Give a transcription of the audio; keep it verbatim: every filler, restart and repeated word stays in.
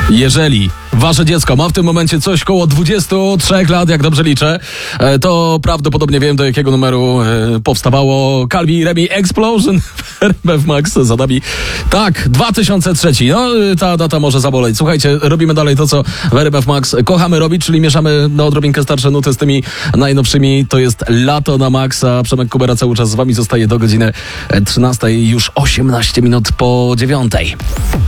Jeżeli wasze dziecko ma w tym momencie coś koło dwudziestu trzech lat, jak dobrze liczę, to prawdopodobnie wiem, do jakiego numeru powstawało Calvi Remi Explosion w R M F Max za nami. Tak, dwa tysiące trzeci. No, ta data może zaboleć. Słuchajcie, robimy dalej to, co w R M F Max kochamy robić, czyli mieszamy na odrobinkę starsze nuty z tymi najnowszymi. To jest Lato na Maxa. Przemek Kubera cały czas z wami zostaje do godziny trzynastej, już osiemnaście minut po dziewiątej.